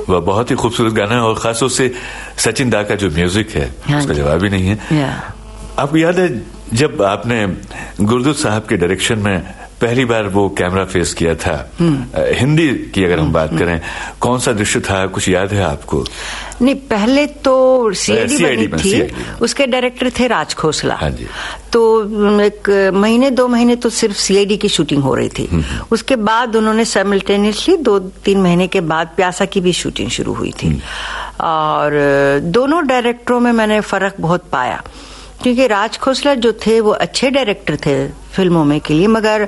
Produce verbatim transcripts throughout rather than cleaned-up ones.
वह बहुत ही खूबसूरत गाना है, और खासतौर से सचिन दा का जो म्यूजिक है उसका जवाब ही नहीं है। आपको याद है जब आपने गुरदत साहब के डायरेक्शन में पहली बार वो कैमरा फेस किया था, हिंदी की अगर हम बात करें, कौन सा दृश्य था, कुछ याद है आपको? नहीं, पहले तो सीआईडी बनी थी, सीआईडी उसके डायरेक्टर थे राज खोसला। हाँ जी। तो एक महीने दो महीने तो सिर्फ सीआईडी की शूटिंग हो रही थी। उसके बाद उन्होंने साइमल्टेनियसली दो तीन महीने के बाद प्यासा की भी शूटिंग शुरू हुई थी। और दोनों डायरेक्टरों में मैंने फर्क बहुत पाया, क्योंकि राज खोसला जो थे वो अच्छे डायरेक्टर थे फिल्मों में के लिए, मगर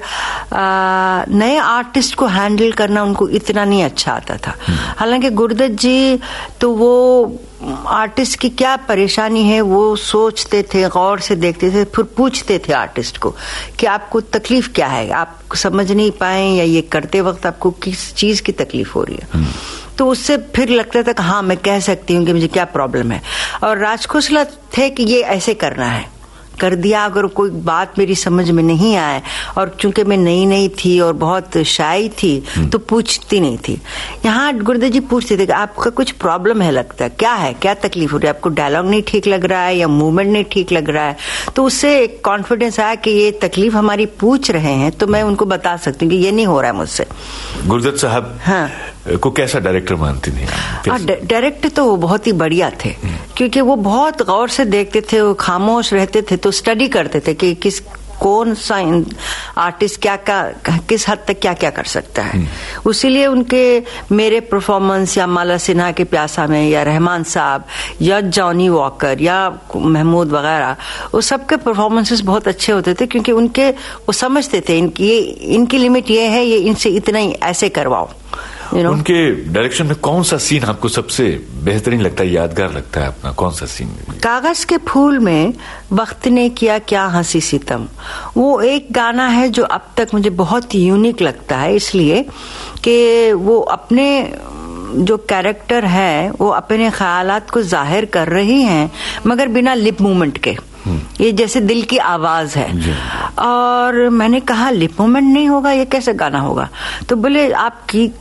आ, नए आर्टिस्ट को हैंडल करना उनको इतना नहीं अच्छा आता था। हालांकि गुरदत जी तो वो आर्टिस्ट की क्या परेशानी है वो सोचते थे, गौर से देखते थे, फिर पूछते थे आर्टिस्ट को कि आपको तकलीफ क्या है, आप समझ नहीं पाए या ये करते वक्त आपको किस चीज की तकलीफ हो रही है। तो उससे फिर लगता था कि हाँ मैं कह सकती हूँ कि मुझे क्या प्रॉब्लम है। और राज खोसला थे कि ये ऐसे करना है, कर दिया। अगर कोई बात मेरी समझ में नहीं आए, और चूंकि मैं नई नई थी और बहुत शाय थी तो पूछती नहीं थी। यहाँ गुरदत जी पूछते थे कि आपका कुछ प्रॉब्लम है, लगता है क्या है, क्या तकलीफ हो रही है, आपको डायलॉग नहीं ठीक लग रहा है या मूवमेंट नहीं ठीक लग रहा है। तो उससे एक कॉन्फिडेंस आया कि ये तकलीफ हमारी पूछ रहे हैं तो मैं उनको बता सकती हूँ कि ये नहीं हो रहा है मुझसे। गुरदत साहब हाँ को कैसा डायरेक्टर मानती थी? डायरेक्टर तो वो बहुत ही बढ़िया थे, क्योंकि वो बहुत गौर से देखते थे, वो खामोश रहते थे, तो स्टडी करते थे कि किस कौन सा आर्टिस्ट क्या क्या किस हद तक क्या क्या कर सकता है। उसीलिए उनके मेरे परफॉर्मेंस या माला सिन्हा के प्यासा में या रहमान साहब या जॉनी वॉकर या महमूद वगैरह, वो सबके परफॉर्मेंसेस बहुत अच्छे होते थे, क्योंकि उनके वो समझते थे इनकी ये इनकी लिमिट ये है, ये इनसे इतना ही ऐसे करवाओ। You know? उनके डायरेक्शन में कौन सा सीन आपको सबसे बेहतरीन लगता है, यादगार लगता है अपना, कौन सा सीन? कागज के फूल में वक्त ने किया क्या हंसी सितम, वो एक गाना है जो अब तक मुझे बहुत यूनिक लगता है, इसलिए कि वो अपने जो कैरेक्टर है वो अपने ख्यालात को जाहिर कर रही हैं मगर बिना लिप मूवमेंट के। ये जैसे दिल की आवाज है। और मैंने कहा लिप मूवमेंट नहीं होगा, ये कैसे गाना होगा? तो बोले आप की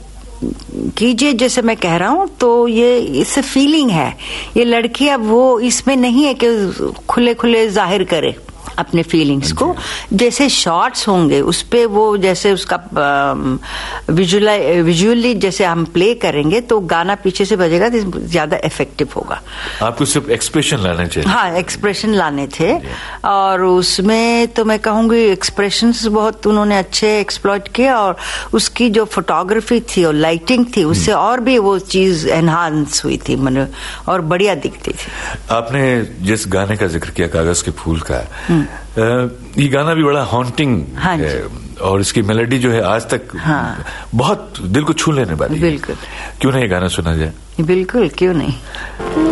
कीजिए जैसे मैं कह रहा हूं। तो ये इससे फीलिंग है, ये लड़की अब वो इसमें नहीं है कि खुले खुले जाहिर करे अपने फीलिंग्स को। जैसे शॉट्स होंगे उस पे वो जैसे उसका विजुअली विजुअली जैसे हम प्ले करेंगे तो गाना पीछे से बजेगा तो ज्यादा इफेक्टिव होगा। आपको सिर्फ एक्सप्रेशन लाने चाहिए। हाँ, एक्सप्रेशन लाने थे। और उसमें तो मैं कहूंगी एक्सप्रेशंस बहुत उन्होंने अच्छे एक्सप्लॉइट किए, और उसकी जो फोटोग्राफी थी और लाइटिंग थी उससे और भी वो चीज एनहांस हुई थी, मन और बढ़िया दिखती थी। आपने जिस गाने का जिक्र किया कागज के फूल का, ये गाना भी बड़ा हॉन्टिंग हाँ है, और इसकी मेलोडी जो है आज तक हाँ। बहुत दिल को छू लेने वाली। बिल्कुल। क्यों नहीं ये गाना सुना जाए? बिल्कुल, क्यों नहीं।